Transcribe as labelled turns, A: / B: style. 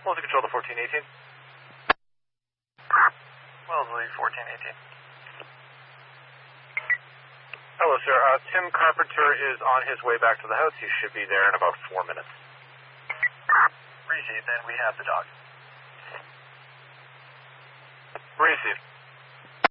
A: Wellesley Control to 1418. Wellesley 1418. Hello, sir. Tim Carpenter is on his way back to the house. He should be there in about 4 minutes. Received. Then we have the dog. Received.